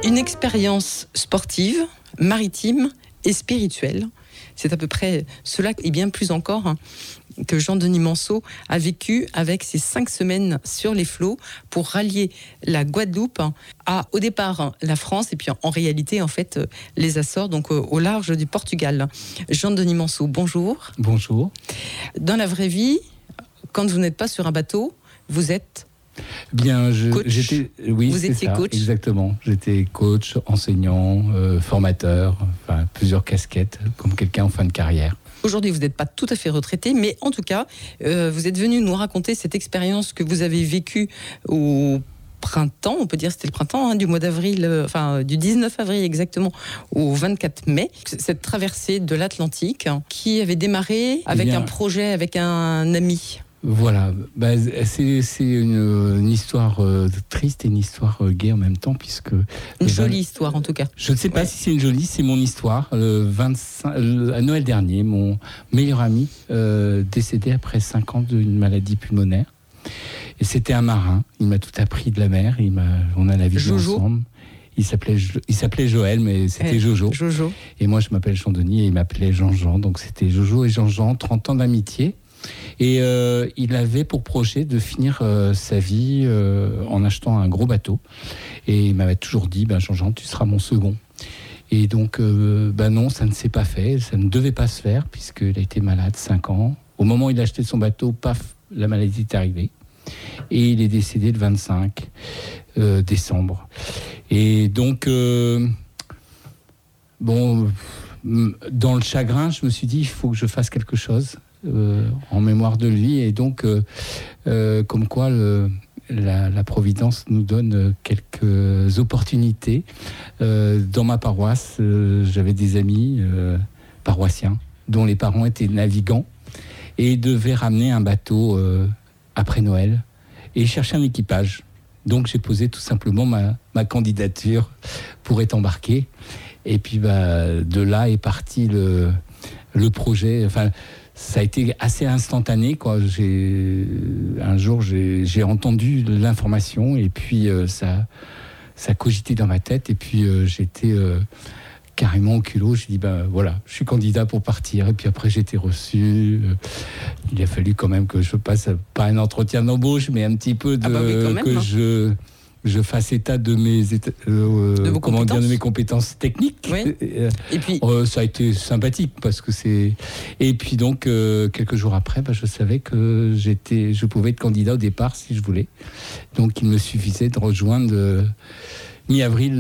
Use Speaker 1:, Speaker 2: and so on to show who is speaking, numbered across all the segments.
Speaker 1: Une expérience sportive, maritime et spirituelle. C'est à peu près cela et bien plus encore que Jean-Denis Manceau a vécu avec ses 5 semaines sur les flots pour rallier la Guadeloupe à, au départ, la France et puis en réalité, en fait, les Açores, donc au large du Portugal. Jean-Denis Manceau, bonjour.
Speaker 2: Bonjour.
Speaker 1: Dans la vraie vie, quand vous n'êtes pas sur un bateau, vous êtes
Speaker 2: bien,
Speaker 1: coach. Vous étiez
Speaker 2: ça,
Speaker 1: coach.
Speaker 2: Exactement. J'étais coach, enseignant, formateur, enfin, plusieurs casquettes, comme quelqu'un en fin de carrière.
Speaker 1: Aujourd'hui, vous n'êtes pas tout à fait retraité, mais en tout cas, vous êtes venu nous raconter cette expérience que vous avez vécue au printemps, on peut dire c'était le printemps, du mois d'avril, du 19 avril exactement au 24 mai. Cette traversée de l'Atlantique qui avait démarré avec un projet, avec un ami.
Speaker 2: Voilà, c'est une histoire triste et une histoire gaie en même temps, puisque...
Speaker 1: Une jolie histoire en tout cas.
Speaker 2: Je ne sais pas si c'est une jolie, c'est mon histoire. À Noël dernier, mon meilleur ami décédé après 5 ans d'une maladie pulmonaire. Et c'était un marin, il m'a tout appris de la mer, on a navigué ensemble. Il s'appelait Joël, mais c'était Jojo. Et moi je m'appelle Jean-Denis et il m'appelait Jean-Jean, donc c'était Jojo et Jean-Jean, 30 ans d'amitié. Et il avait pour projet de finir sa vie en achetant un gros bateau. Et il m'avait toujours dit, Jean-Jean, tu seras mon second. Et donc, non, ça ne s'est pas fait. Ça ne devait pas se faire, puisqu'il a été malade 5 ans. Au moment où il a acheté son bateau, paf, la maladie est arrivée. Et il est décédé le 25 décembre. Et donc, dans le chagrin, je me suis dit, il faut que je fasse quelque chose en mémoire de lui. Et donc, comme quoi la Providence nous donne quelques opportunités. Dans ma paroisse, j'avais des amis paroissiens dont les parents étaient navigants et devaient ramener un bateau après Noël et chercher un équipage. Donc j'ai posé tout simplement ma candidature pour être embarqué. Et puis de là est parti le projet. Enfin, ça a été assez instantané, quoi. Un jour, j'ai entendu l'information et puis ça cogitait dans ma tête. Et puis j'étais carrément au culot. J'ai dit, voilà, je suis candidat pour partir. Et puis après, j'ai été reçu. Il a fallu quand même que je passe, pas un entretien d'embauche, mais un petit peu je fasse état de mes compétences techniques.
Speaker 1: Oui. Et puis
Speaker 2: ça a été sympathique parce que c'est. Et puis donc quelques jours après, je savais que je pouvais être candidat au départ si je voulais. Donc il me suffisait de rejoindre mi-avril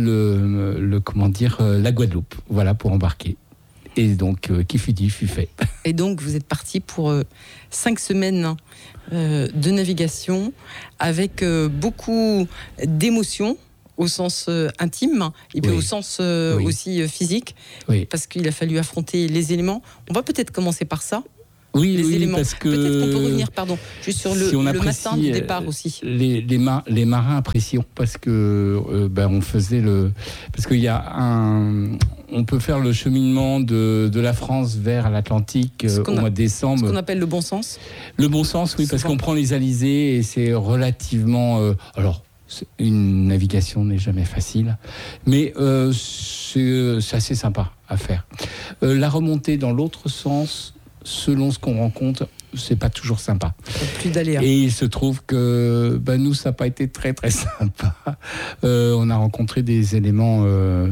Speaker 2: la Guadeloupe. Voilà, pour embarquer. Et donc qui fut dit fut fait.
Speaker 1: Et donc vous êtes parti pour 5 semaines de navigation avec beaucoup d'émotions au sens intime et puis au sens aussi physique, parce qu'il a fallu affronter les éléments. On va peut-être commencer par ça.
Speaker 2: Oui,
Speaker 1: éléments.
Speaker 2: Parce que
Speaker 1: peut-être qu'on peut revenir, juste sur le matin du départ aussi.
Speaker 2: Les marins apprécient parce que on faisait parce qu'il y a on peut faire le cheminement de la France vers l'Atlantique au mois de décembre.
Speaker 1: Ce qu'on appelle le bon sens.
Speaker 2: Le bon sens, oui, parce qu'on prend les alizés et c'est relativement. Une navigation n'est jamais facile, mais c'est assez sympa à faire. La remontée dans l'autre sens, selon ce qu'on rencontre, c'est pas toujours sympa.
Speaker 1: Plus d'aléas.
Speaker 2: Et il se trouve que nous, ça n'a pas été très très sympa. On a rencontré des éléments,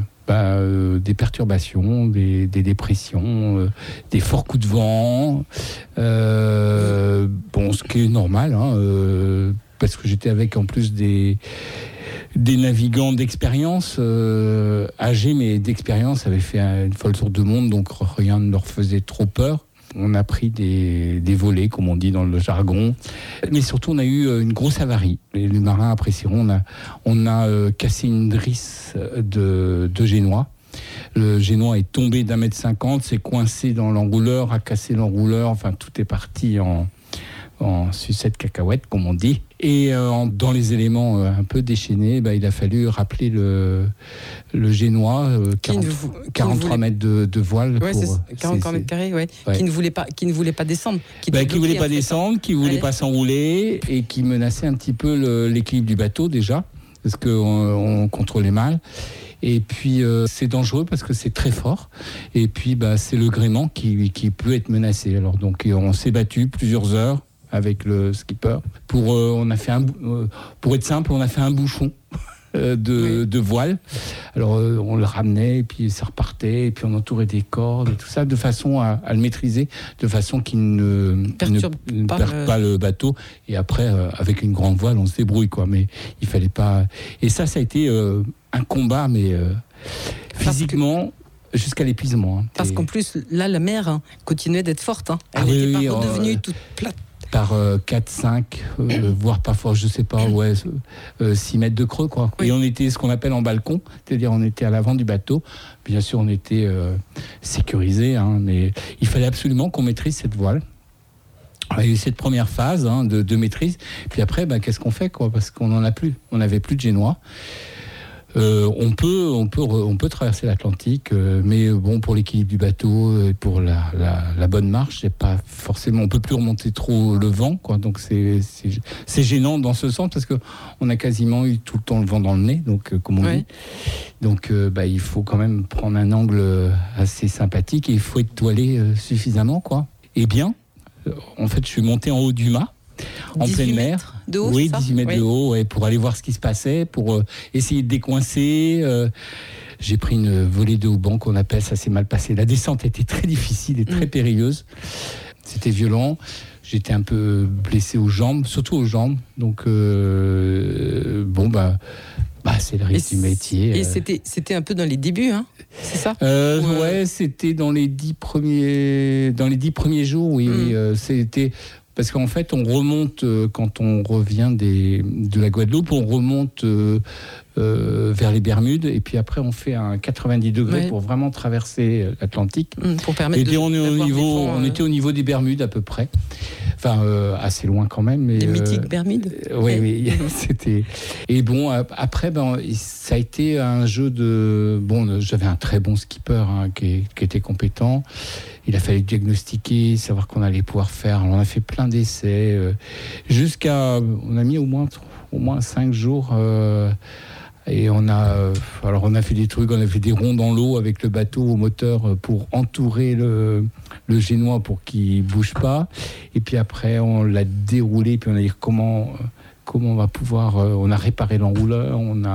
Speaker 2: des perturbations, des dépressions, des forts coups de vent. Ce qui est normal, parce que j'étais avec en plus des navigants d'expérience, âgés mais d'expérience, avaient fait une fois le tour du monde, donc rien ne leur faisait trop peur. On a pris des volets, comme on dit dans le jargon. Mais surtout, on a eu une grosse avarie. Les marins apprécieront. On a cassé une drisse de génois. Le génois est tombé d'1,50 m, s'est coincé dans l'enrouleur, a cassé l'enrouleur. Enfin, tout est parti en sucette cacahuète, comme on dit. Et dans les éléments un peu déchaînés, il a fallu rappeler le génois, 43 mètres de voile.
Speaker 1: Ouais, c'est 43 mètres carrés, qui ne voulait pas descendre. Qui
Speaker 2: ne voulait pas descendre, qui ne voulait pas s'enrouler et qui menaçait un petit peu l'équilibre du bateau déjà. parce qu'on contrôlait mal. Et puis c'est dangereux parce que c'est très fort. Et puis c'est le gréement qui peut être menacé. Alors donc on s'est battu plusieurs heures avec le skipper. Pour être simple, on a fait un bouchon de voile. Alors on le ramenait et puis ça repartait et puis on entourait des cordes et tout ça de façon à le maîtriser, de façon qu'il ne perde pas le bateau. Et après avec une grande voile on se débrouille quoi. Mais il fallait pas. Et ça a été un combat mais physiquement. Jusqu'à l'épuisement.
Speaker 1: Parce qu'en plus, là, la mer continuait d'être forte. Elle n'était pas redevenue toute plate.
Speaker 2: Par 4, 5, voire parfois, je sais pas, 6 mètres de creux, quoi. Oui. Et on était ce qu'on appelle en balcon, c'est-à-dire on était à l'avant du bateau. Bien sûr, on était sécurisé, mais il fallait absolument qu'on maîtrise cette voile. Il y a eu cette première phase de maîtrise. Puis après, qu'est-ce qu'on fait, quoi, parce qu'on n'en a plus. On n'avait plus de génois. On peut traverser l'Atlantique, mais bon, pour l'équilibre du bateau, pour la bonne marche, c'est pas forcément. On peut plus remonter trop le vent, quoi. Donc c'est gênant dans ce sens parce que on a quasiment eu tout le temps le vent dans le nez, donc comme on dit. Donc il faut quand même prendre un angle assez sympathique et il faut être toilé suffisamment, quoi. Et bien, en fait, je suis monté en haut du mât. En pleine mer.
Speaker 1: De haut,
Speaker 2: oui, 18 mètres de haut, pour aller voir ce qui se passait, pour essayer de décoincer. J'ai pris une volée de haubans qu'on appelle, ça s'est mal passé. La descente était très difficile et très périlleuse. C'était violent. J'étais un peu blessé aux jambes, surtout aux jambes. Donc, c'est le risque du métier.
Speaker 1: Et c'était un peu dans les débuts, c'est ça
Speaker 2: Ouais, c'était dans les 10 premiers jours, oui. C'était... Parce qu'en fait, on remonte, quand on revient de la Guadeloupe, on remonte vers les Bermudes, et puis après, on fait un 90 degrés pour vraiment traverser l'Atlantique.
Speaker 1: Pour permettre
Speaker 2: on était au niveau des Bermudes, à peu près. Enfin, assez loin quand même. Mais,
Speaker 1: les mythiques Bermudes.
Speaker 2: Oui, c'était... Et bon, après, ça a été un jeu de... Bon, j'avais un très bon skipper qui était compétent. Il a fallu diagnostiquer, savoir qu'on allait pouvoir faire. On a fait plein d'essais, on a mis au moins 5 jours. Et on a fait des trucs, on a fait des ronds dans l'eau avec le bateau au moteur pour entourer le génois pour qu'il bouge pas. Et puis après, on l'a déroulé, puis on a dit comment on va pouvoir... on a réparé l'enrouleur,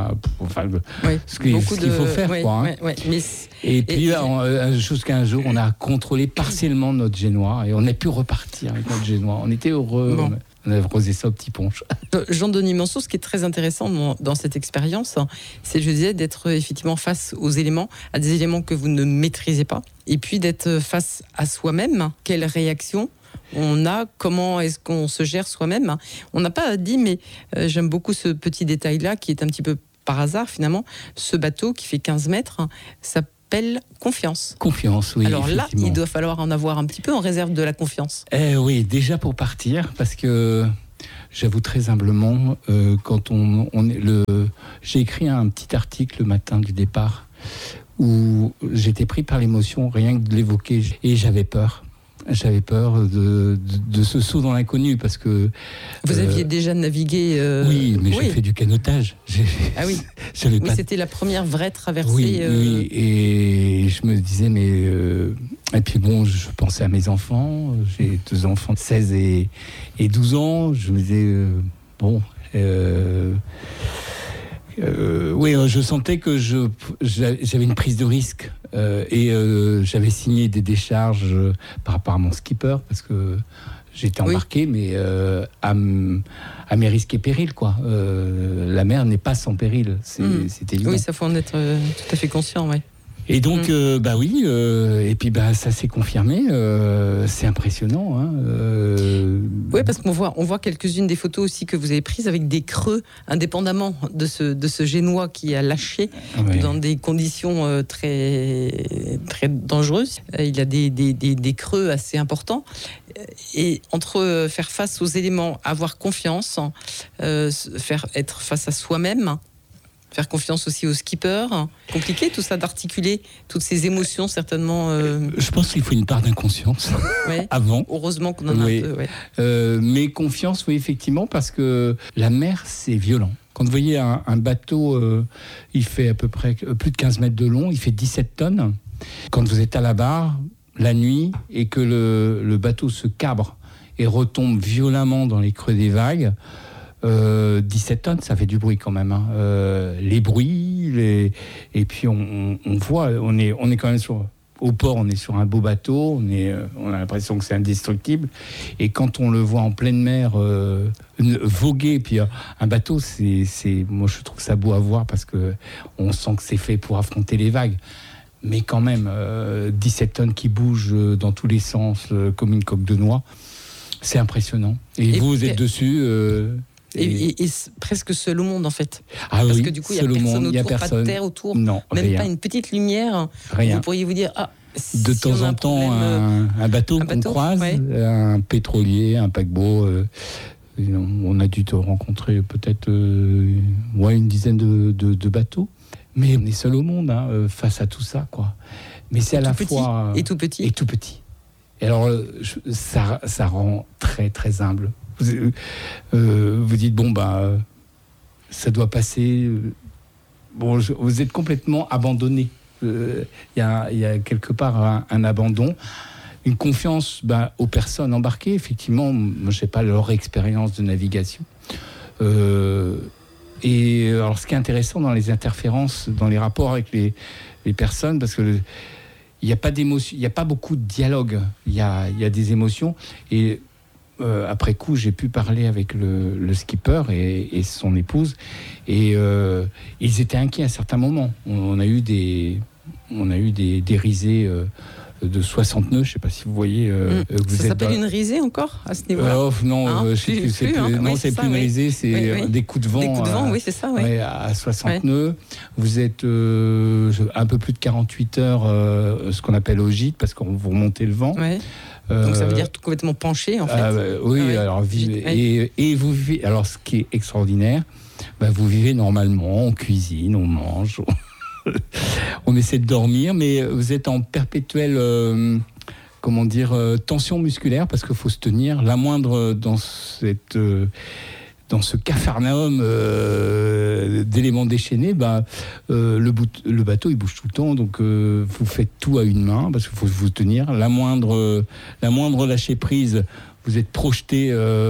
Speaker 2: ce qu'il faut faire, quoi. Et puis, jusqu'à un jour, on a contrôlé partiellement notre génois et on a pu repartir avec notre génois. On était heureux. Bon. On a rosé ça au petit punch.
Speaker 1: Jean-Denis Manceau, ce qui est très intéressant dans cette expérience, c'est, je disais, d'être effectivement face aux éléments, à des éléments que vous ne maîtrisez pas, et puis d'être face à soi-même. Quelle réaction on a, comment est-ce qu'on se gère soi-même. On n'a pas dit, mais j'aime beaucoup ce petit détail-là, qui est un petit peu par hasard finalement. Ce bateau qui fait 15 mètres s'appelle Confiance.
Speaker 2: Confiance, oui.
Speaker 1: Alors là, il doit falloir en avoir un petit peu en réserve de la confiance.
Speaker 2: Oui, déjà pour partir, parce que j'avoue très humblement, quand j'ai écrit un petit article le matin du départ où j'étais pris par l'émotion, rien que de l'évoquer, et j'avais peur. J'avais peur de ce saut dans l'inconnu parce que...
Speaker 1: Vous aviez déjà navigué...
Speaker 2: Oui, mais j'ai fait du canotage.
Speaker 1: Ah oui, c'était la première vraie traversée...
Speaker 2: Oui, et je me disais, mais... Et puis bon, je pensais à mes enfants. J'ai 2 enfants de 16 et 12 ans. Je me disais, je sentais que j'avais une prise de risque et j'avais signé des décharges par rapport à mon skipper parce que j'étais embarqué, mais à mes risques et périls, quoi. La mer n'est pas sans péril, c'est évident.
Speaker 1: Oui, ça faut en être tout à fait conscient, oui.
Speaker 2: Et donc, et puis ça s'est confirmé, c'est impressionnant.
Speaker 1: Oui, parce qu'on voit quelques-unes des photos aussi que vous avez prises avec des creux, indépendamment de ce génois qui a lâché dans des conditions très, très dangereuses. Il y a des creux assez importants. Et entre faire face aux éléments, avoir confiance, être face à soi-même, faire confiance aussi au skipper. Compliqué tout ça, d'articuler toutes ces émotions, certainement.
Speaker 2: Je pense qu'il faut une part d'inconscience avant.
Speaker 1: Heureusement qu'on en a un peu.
Speaker 2: Mais confiance, oui, effectivement, parce que la mer, c'est violent. Quand vous voyez un bateau, il fait à peu près plus de 15 mètres de long, il fait 17 tonnes. Quand vous êtes à la barre, la nuit, et que le bateau se cabre et retombe violemment dans les creux des vagues, 17 tonnes, ça fait du bruit quand même. Les bruits, et puis on voit, on est quand même au port, on est sur un beau bateau, on a l'impression que c'est indestructible. Et quand on le voit en pleine mer voguer, puis un bateau, moi je trouve ça beau à voir parce que on sent que c'est fait pour affronter les vagues. Mais quand même, 17 tonnes qui bougent dans tous les sens comme une coque de noix, c'est impressionnant. Et vous êtes dessus.
Speaker 1: Et presque seul au monde en fait.
Speaker 2: Ah
Speaker 1: parce
Speaker 2: oui,
Speaker 1: que du coup, il n'y a personne autour, pas de terre autour,
Speaker 2: non,
Speaker 1: même
Speaker 2: rien.
Speaker 1: pas une petite lumière.
Speaker 2: Rien.
Speaker 1: Vous pourriez vous dire,
Speaker 2: de
Speaker 1: si
Speaker 2: temps en temps, un bateau qu'on croise, ouais. Un pétrolier, un paquebot. On a dû te rencontrer peut-être une dizaine de bateaux. Mais on est seul au monde face à tout ça, quoi. Mais c'est à la fois...
Speaker 1: Et tout petit.
Speaker 2: Et tout petit. Et alors, ça rend très, très humble. Vous dites, ça doit passer. Vous êtes complètement abandonné. Il y a quelque part un abandon, une confiance aux personnes embarquées. Effectivement, moi, je n'ai pas leur expérience de navigation. Et alors, ce qui est intéressant dans les interférences, dans les rapports avec les personnes, parce que il n'y a pas d'émotion, il n'y a pas beaucoup de dialogue. Il y a des émotions. Et après coup, j'ai pu parler avec le skipper et son épouse, et ils étaient inquiets à certains moments. On a eu des risées de 60 nœuds, je ne sais pas si vous voyez.
Speaker 1: Ça s'appelle une risée encore à ce niveau-là?
Speaker 2: Non, je sais plus. C'est plus une risée, c'est des coups de vent.
Speaker 1: Des coups de vent, oui, c'est ça. Oui.
Speaker 2: À 60 nœuds. Vous êtes un peu plus de 48 heures, ce qu'on appelle au gîte, parce qu'on vous remontez le vent. Ouais.
Speaker 1: Donc ça veut dire tout complètement penché en fait.
Speaker 2: Oui, alors et vous vivez. Alors ce qui est extraordinaire, vous vivez normalement, on cuisine, on mange, on essaie de dormir, mais vous êtes en perpétuelle tension musculaire parce qu'il faut se tenir. La moindre dans ce capharnaüm d'éléments déchaînés, le bateau il bouge tout le temps, donc vous faites tout à une main parce qu'il faut vous tenir. La moindre lâcher prise, vous êtes projeté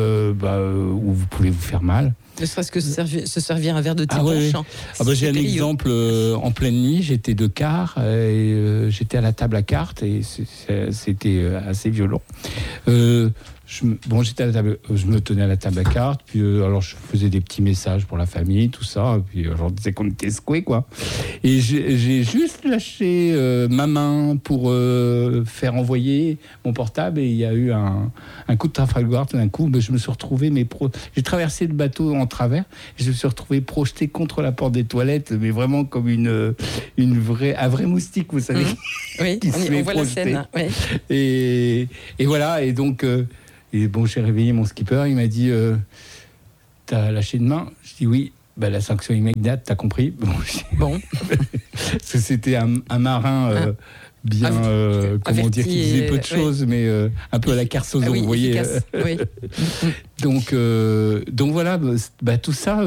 Speaker 2: où vous pouvez vous faire mal.
Speaker 1: Ne serait-ce que se servir un verre de thé blanche.
Speaker 2: J'ai un exemple en pleine nuit, j'étais de quart et j'étais à la table à cartes et c'était assez violent. J'étais à la table, je me tenais à la table à cartes, puis alors je faisais des petits messages pour la famille, tout ça, puis je leur disais qu'on était secoués, quoi. Et j'ai juste lâché ma main pour faire envoyer mon portable, et il y a eu un coup de Trafalgar, tout d'un coup, je me suis retrouvé, j'ai traversé le bateau en travers, et je me suis retrouvé projeté contre la porte des toilettes, mais vraiment comme un vrai moustique, vous savez.
Speaker 1: Oui, on voit la scène. Ouais.
Speaker 2: Et voilà, et donc... j'ai réveillé mon skipper, il m'a dit t'as lâché une main? Je dis oui. La sanction immédiate, t'as compris? Bon. Parce que c'était un marin bien, qui disait peu de choses, mais un peu à la Carsozon, vous voyez.
Speaker 1: Oui.
Speaker 2: Donc voilà, tout ça...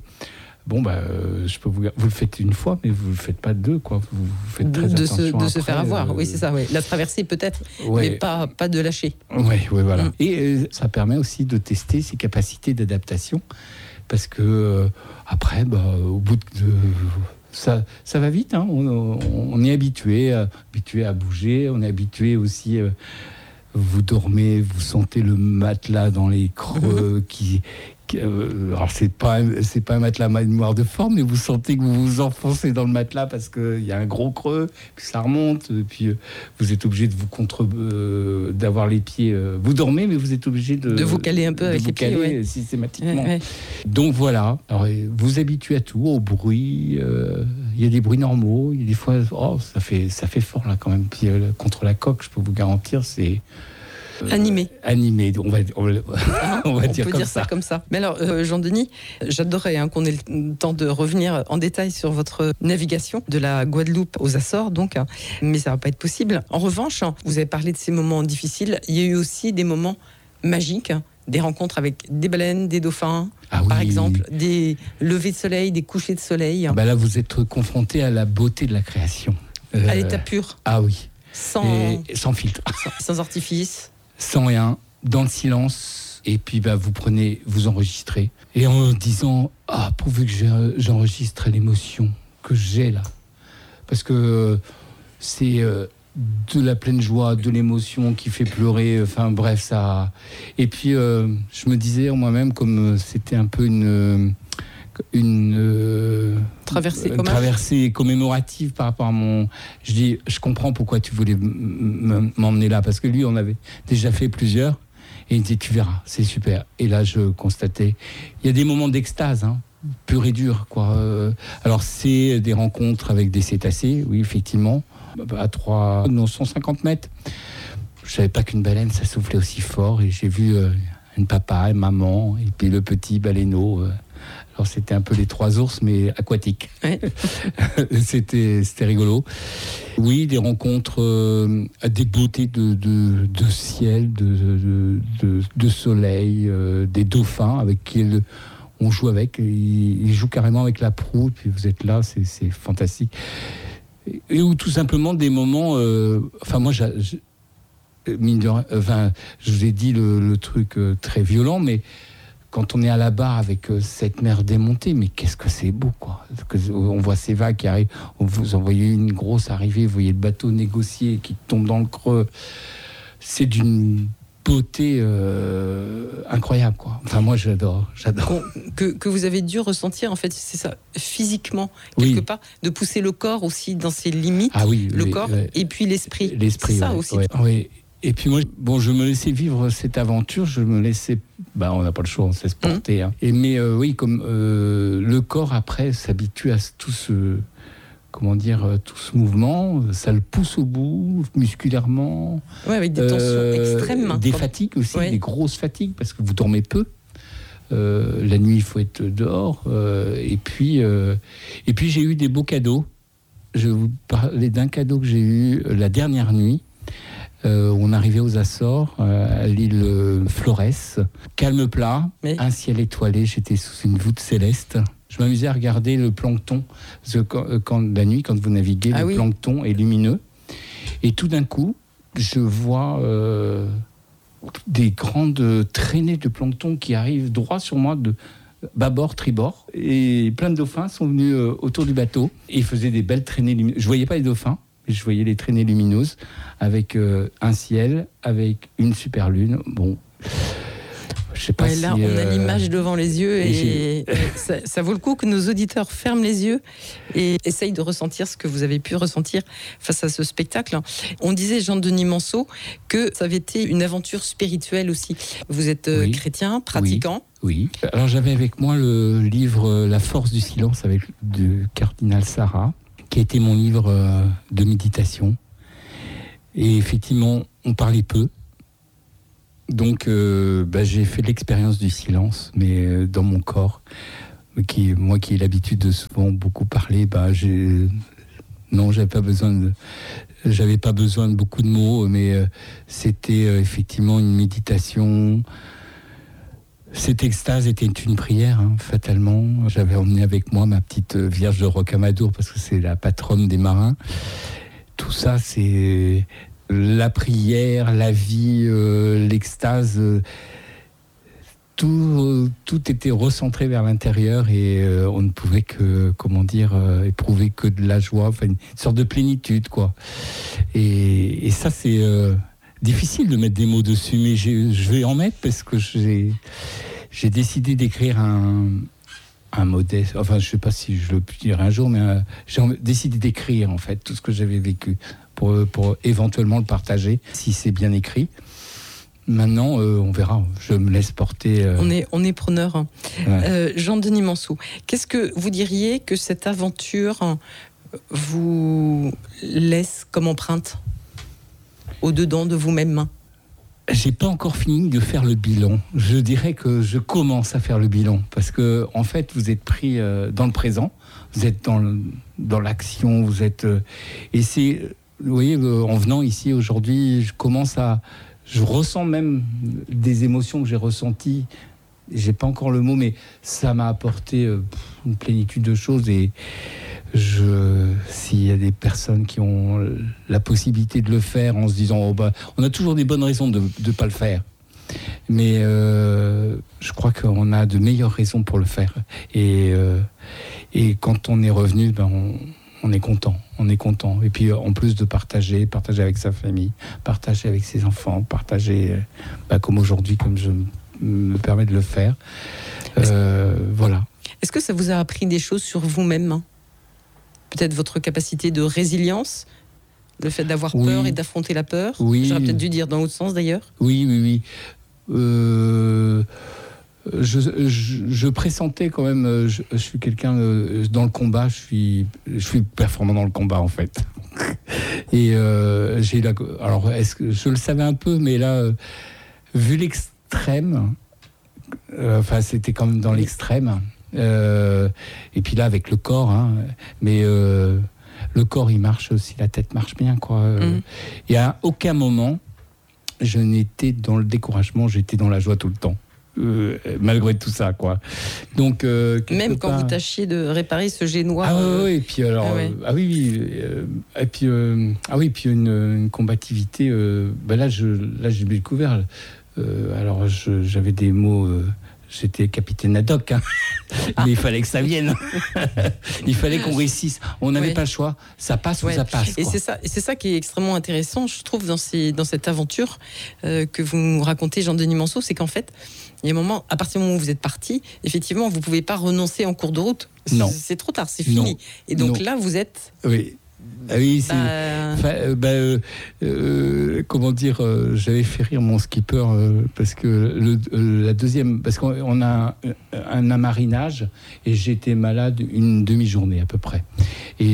Speaker 2: je peux vous le faites une fois, mais vous le faites pas deux, quoi. Vous faites très attention
Speaker 1: de se faire avoir. Oui, c'est ça. Oui. La traversée peut-être, mais pas de lâcher.
Speaker 2: Oui, voilà. Et ça permet aussi de tester ses capacités d'adaptation, parce que après, au bout de ça va vite. On est habitué à bouger. On est habitué aussi. Vous dormez, vous sentez le matelas dans les creux alors c'est pas un matelas noir de forme, mais vous sentez que vous vous enfoncez dans le matelas parce qu'il y a un gros creux, puis ça remonte, puis vous êtes obligé de d'avoir les pieds. Vous dormez, mais vous êtes obligé de
Speaker 1: vous caler un peu avec les pieds,
Speaker 2: systématiquement. Ouais. Donc voilà. Alors, vous habituez à tout, au bruit. Il y a des bruits normaux. Il y a des fois, ça fait fort là quand même. Puis contre la coque, je peux vous garantir, c'est
Speaker 1: animé.
Speaker 2: On va dire
Speaker 1: dire ça comme ça. Mais alors, Jean-Denis, j'adorerais qu'on ait le temps de revenir en détail sur votre navigation de la Guadeloupe aux Açores, donc, mais ça va pas être possible. En revanche, vous avez parlé de ces moments difficiles. Il y a eu aussi des moments magiques, des rencontres avec des baleines, des dauphins. par exemple, des levées de soleil, des couchers de soleil.
Speaker 2: Là, vous êtes confronté à la beauté de la création.
Speaker 1: À l'état pur.
Speaker 2: Ah oui.
Speaker 1: Sans
Speaker 2: filtre.
Speaker 1: Sans artifice.
Speaker 2: Sans rien, dans le silence. Et puis vous enregistrez. Et en disant, pourvu que j'enregistre l'émotion que j'ai là. Parce que c'est de la pleine joie, de l'émotion qui fait pleurer. Enfin bref, ça. Et puis je me disais en moi-même, comme c'était un peu une traversée commémorative par rapport à mon... Je dis, je comprends pourquoi tu voulais m'emmener là, parce que lui, on avait déjà fait plusieurs, et il me dit, tu verras, c'est super. Et là, je constatais, il y a des moments d'extase, pur et dur, quoi. Alors, c'est des rencontres avec des cétacés, oui, effectivement, à 150 mètres. Je savais pas qu'une baleine, ça soufflait aussi fort, et j'ai vu une papa, une maman, et puis le petit baleineau. Alors c'était un peu les 3 ours, mais aquatiques. Ouais. C'était rigolo. Oui, des rencontres, des beautés de ciel, de soleil, des dauphins avec qui on joue avec. Ils jouent carrément avec la proue, puis vous êtes là, c'est fantastique. Et ou tout simplement des moments... moi, mine de rien, je vous ai dit le truc très violent, mais... Quand on est à la barre avec cette mer démontée, mais qu'est-ce que c'est beau, quoi. On voit ces vagues qui arrivent, vous en voyez une grosse arrivée, vous voyez le bateau négocié qui tombe dans le creux. C'est d'une beauté incroyable, quoi. Enfin, moi, j'adore.
Speaker 1: Que vous avez dû ressentir, en fait, c'est ça, physiquement, quelque part, de pousser le corps aussi dans ses limites, le corps, et puis l'esprit.
Speaker 2: L'esprit, c'est ça aussi. Oui. Et puis moi, je me laissais vivre cette aventure, on n'a pas le choix, on se laisse porter. Mais comme le corps après s'habitue à tout ce mouvement, ça le pousse au bout, musculairement.
Speaker 1: Oui, avec des tensions extrêmes.
Speaker 2: Des fatigues aussi, des grosses fatigues, parce que vous dormez peu. La nuit, il faut être dehors. Et puis j'ai eu des beaux cadeaux. Je vais vous parler d'un cadeau que j'ai eu la dernière nuit. On arrivait aux Açores, à l'île Flores, calme plat, un ciel étoilé, j'étais sous une voûte céleste. Je m'amusais à regarder le plancton, parce que la nuit, quand vous naviguez, plancton est lumineux. Et tout d'un coup, je vois des grandes traînées de plancton qui arrivent droit sur moi, de bâbord, tribord. Et plein de dauphins sont venus autour du bateau. Et ils faisaient des belles traînées lumineuses. Je ne voyais pas les dauphins. Je voyais les traînées lumineuses avec un ciel, avec une super lune. Bon, je sais pas si...
Speaker 1: Là, on a l'image devant les yeux et ça vaut le coup que nos auditeurs ferment les yeux et essayent de ressentir ce que vous avez pu ressentir face à ce spectacle. On disait, Jean-Denis Manceau, que ça avait été une aventure spirituelle aussi. Vous êtes chrétien, pratiquant.
Speaker 2: Oui. Alors j'avais avec moi le livre La force du silence de Cardinal Sarah, qui a été mon livre de méditation. Et effectivement, on parlait peu. Donc, j'ai fait l'expérience du silence, mais dans mon corps. Moi qui ai l'habitude de souvent beaucoup parler, j'avais pas besoin de beaucoup de mots, mais c'était effectivement une méditation. Cette extase était une prière, fatalement. J'avais emmené avec moi ma petite Vierge de Rocamadour, parce que c'est la patronne des marins. Tout ça, c'est la prière, la vie, l'extase. Tout était recentré vers l'intérieur et on ne pouvait que, éprouver que de la joie, une sorte de plénitude, quoi. Et ça, c'est... difficile de mettre des mots dessus, mais je vais en mettre parce que j'ai décidé d'écrire un modeste. Enfin, je ne sais pas si je le dirai un jour, mais j'ai décidé d'écrire en fait tout ce que j'avais vécu pour éventuellement le partager si c'est bien écrit. Maintenant, on verra. Je me laisse porter.
Speaker 1: On est preneur. Ouais. Jean-Denis Manceau, qu'est-ce que vous diriez que cette aventure vous laisse comme empreinte au-dedans de vous-même?
Speaker 2: J'ai pas encore fini de faire le bilan. Je dirais que je commence à faire le bilan parce que en fait, vous êtes pris dans le présent, vous êtes dans l'action, vous êtes et c'est, vous voyez, en venant ici aujourd'hui, je ressens même des émotions que j'ai ressenties j'ai pas encore le mot, mais ça m'a apporté une plénitude de choses. Et s'il y a des personnes qui ont la possibilité de le faire en se disant on a toujours des bonnes raisons de ne pas le faire, mais je crois qu'on a de meilleures raisons pour le faire. Et quand on est revenu, on est content. Et puis en plus de partager avec sa famille, partager avec ses enfants, partager comme aujourd'hui, comme je me permets de le faire. Voilà.
Speaker 1: Est-ce que ça vous a appris des choses sur vous-même ? Peut-être votre capacité de résilience, le fait d'avoir peur et d'affronter la peur. J'aurais peut-être dû dire dans l'autre sens d'ailleurs.
Speaker 2: Oui. Je pressentais quand même. Je suis quelqu'un dans le combat. Je suis performant dans le combat en fait. Et alors est-ce que je le savais un peu, mais là, vu l'extrême, c'était quand même dans l'extrême. Et puis là avec le corps, mais le corps il marche aussi, la tête marche bien quoi. Et à aucun moment je n'étais dans le découragement, j'étais dans la joie tout le temps. Malgré tout ça, quoi. Donc,
Speaker 1: même quand vous tâchiez de réparer ce génois.
Speaker 2: Et puis alors, et puis une combativité. Là, j'ai découvert. Alors, j'avais des mots. J'étais capitaine ad hoc, mais il fallait que ça vienne. Il fallait qu'on réussisse. On n'avait pas le choix. Ça passe ou ça passe.
Speaker 1: Et c'est ça qui est extrêmement intéressant, je trouve, dans cette aventure que vous nous racontez, Jean-Denis Manceau, c'est qu'en fait, il y a un moment, à partir du moment où vous êtes parti, effectivement, vous ne pouvez pas renoncer en cours de route.
Speaker 2: Non.
Speaker 1: C'est trop tard, c'est fini.
Speaker 2: Non.
Speaker 1: Et donc là, vous êtes...
Speaker 2: Oui. Oui, comment dire, j'avais fait rire mon skipper parce que la deuxième, parce qu'on a un amarinage et j'étais malade une demi-journée à peu près. Et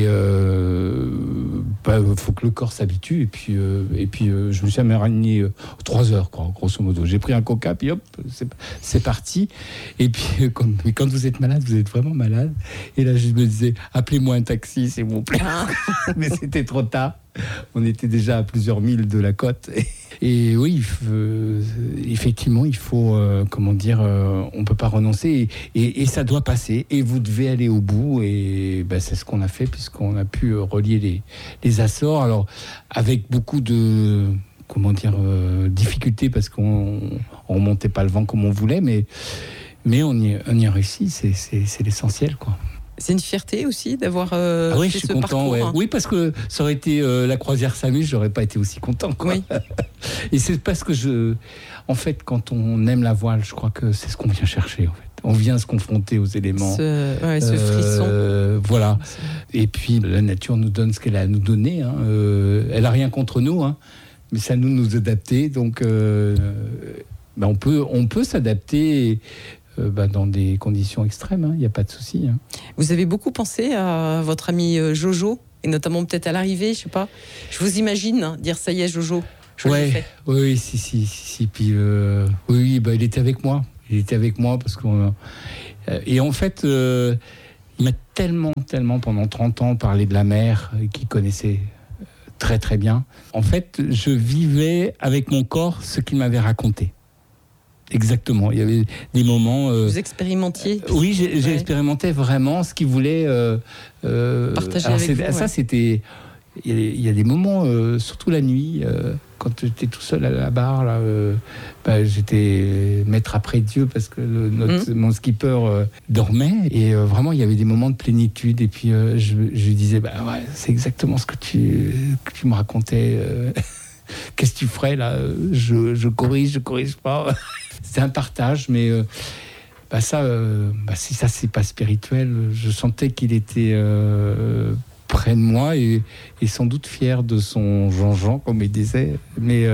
Speaker 2: faut que le corps s'habitue et puis je me suis amarinier 3 heures quoi, grosso modo. J'ai pris un coca puis hop, c'est parti. Et puis quand vous êtes malade, vous êtes vraiment malade. Et là je me disais, appelez-moi un taxi s'il vous plaît. Mais c'était trop tard. On était déjà à plusieurs milles de la côte. Et oui, effectivement, il faut, on peut pas renoncer. Et ça doit passer. Et vous devez aller au bout. Et c'est ce qu'on a fait, puisqu'on a pu relier les Açores. Alors, avec beaucoup de, difficultés, parce qu'on remontait pas le vent comme on voulait. Mais on y a réussi. C'est l'essentiel, quoi.
Speaker 1: C'est une fierté aussi d'avoir
Speaker 2: fait
Speaker 1: je suis
Speaker 2: ce content,
Speaker 1: parcours.
Speaker 2: Oui, parce que ça aurait été la croisière s'amuse, j'aurais pas été aussi content. Quoi.
Speaker 1: Oui.
Speaker 2: Et c'est parce que en fait, quand on aime la voile, je crois que c'est ce qu'on vient chercher. En fait, on vient se confronter aux éléments.
Speaker 1: Ce frisson.
Speaker 2: Voilà. Et puis la nature nous donne ce qu'elle a à nous donner. Elle a rien contre nous, mais c'est à nous adapter. Donc, on peut s'adapter. Dans des conditions extrêmes, il n'y a pas de souci.
Speaker 1: Vous avez beaucoup pensé à votre ami Jojo, et notamment peut-être à l'arrivée, je sais pas. Je vous imagine dire ça y est, Jojo.
Speaker 2: Oui, si. Puis il était avec moi. Il était avec moi parce qu'on. Et en fait, il m'a tellement pendant 30 ans parlé de la mer, qu'il connaissait très très bien. En fait, je vivais avec mon corps ce qu'il m'avait raconté. Exactement, il y avait des moments...
Speaker 1: Vous expérimentiez
Speaker 2: Oui, j'ai expérimenté vraiment ce qu'il voulait...
Speaker 1: partager avec vous.
Speaker 2: Ça, c'était... Il y a des moments, surtout la nuit, quand j'étais tout seul à la barre, là, j'étais maître après Dieu parce que mon skipper dormait. Et vraiment, il y avait des moments de plénitude. Et puis, je lui disais, c'est exactement ce que tu me racontais. Qu'est-ce que tu ferais là ? Je corrige pas. C'est un partage, mais si ça c'est pas spirituel, je sentais qu'il était près de moi et sans doute fier de son Jean-Jean, comme il disait. Mais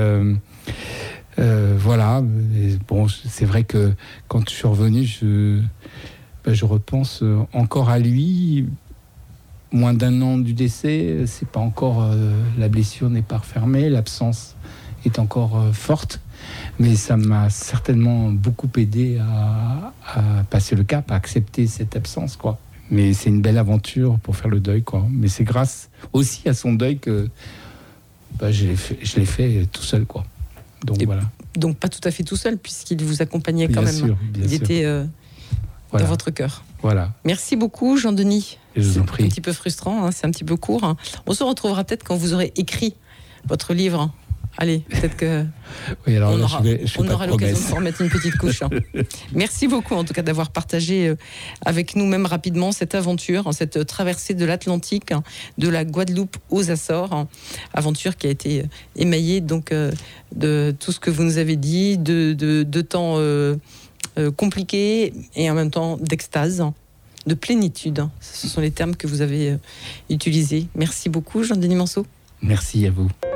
Speaker 2: voilà. Et bon, c'est vrai que quand je suis revenu, je repense encore à lui. Moins d'1 an du décès, c'est pas encore la blessure n'est pas refermée, l'absence est encore forte, mais ça m'a certainement beaucoup aidé à passer le cap, à accepter cette absence, quoi. Mais c'est une belle aventure pour faire le deuil, quoi. Mais c'est grâce aussi à son deuil que je l'ai fait tout seul, quoi. Donc voilà.
Speaker 1: Donc pas tout à fait tout seul, puisqu'il vous accompagnait quand
Speaker 2: Bien
Speaker 1: même.
Speaker 2: sûr, bien
Speaker 1: Il
Speaker 2: sûr.
Speaker 1: était
Speaker 2: Voilà.
Speaker 1: dans votre cœur.
Speaker 2: Voilà.
Speaker 1: Merci beaucoup, Jean-Denis.
Speaker 2: Et je vous en
Speaker 1: C'est
Speaker 2: prie.
Speaker 1: un petit peu frustrant, c'est un petit peu court. On se retrouvera peut-être quand vous aurez écrit votre livre. Allez, peut-être que
Speaker 2: Oui, alors
Speaker 1: on
Speaker 2: là,
Speaker 1: aura,
Speaker 2: je fais
Speaker 1: on
Speaker 2: pas
Speaker 1: aura
Speaker 2: de
Speaker 1: l'occasion de
Speaker 2: promesses.
Speaker 1: s'en remettre une petite couche. Merci beaucoup en tout cas d'avoir partagé avec nous même rapidement cette aventure, cette traversée de l'Atlantique, de la Guadeloupe aux Açores, aventure qui a été émaillée donc de tout ce que vous nous avez dit, de temps compliqués et en même temps d'extase, de plénitude. Ce sont les termes que vous avez utilisés. Merci beaucoup, Jean-Denis Manceau.
Speaker 2: Merci à vous.